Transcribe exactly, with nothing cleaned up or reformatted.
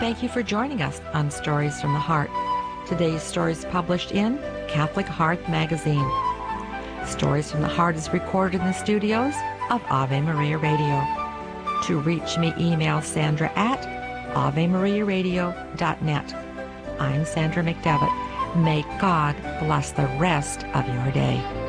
thank you for joining us on Stories from the Heart. Today's story is published in Catholic Heart magazine. Stories from the Heart is recorded in the studios of Ave Maria Radio. To reach me, email Sandra at ave maria radio dot net. I'm Sandra McDevitt. May God bless the rest of your day.